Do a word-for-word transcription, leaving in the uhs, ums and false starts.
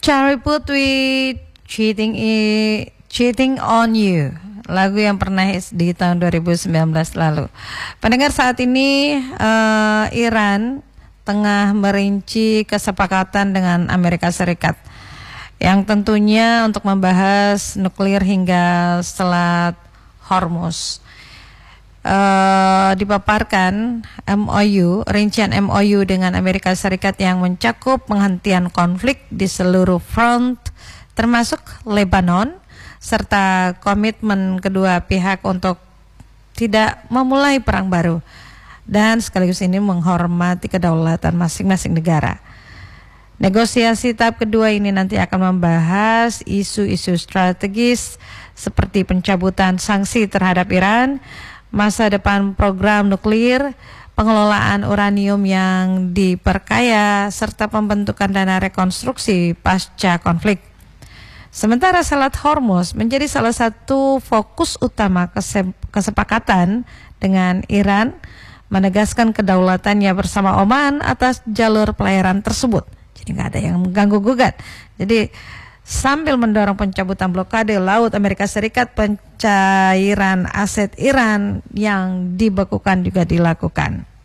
Charlie Puth with Cheating I, Cheating on You, lagu yang pernah hits di tahun dua ribu sembilan belas lalu. Pendengar, saat ini uh, Iran tengah merinci kesepakatan dengan Amerika Serikat yang tentunya untuk membahas nuklir hingga Selat Hormuz. Uh, dipaparkan M O U, rincian M O U dengan Amerika Serikat yang mencakup penghentian konflik di seluruh front termasuk Lebanon, serta komitmen kedua pihak untuk tidak memulai perang baru dan sekaligus ini menghormati kedaulatan masing-masing negara. Negosiasi tahap kedua ini nanti akan membahas isu-isu strategis seperti pencabutan sanksi terhadap Iran, masa depan program nuklir, pengelolaan uranium yang diperkaya, serta pembentukan dana rekonstruksi pasca konflik. Sementara Selat Hormuz menjadi salah satu fokus utama kesepakatan dengan Iran, menegaskan kedaulatannya bersama Oman atas jalur pelayaran tersebut. Jadi nggak ada yang mengganggu gugat. Jadi sambil mendorong pencabutan blokade laut Amerika Serikat, pencairan aset Iran yang dibekukan juga dilakukan.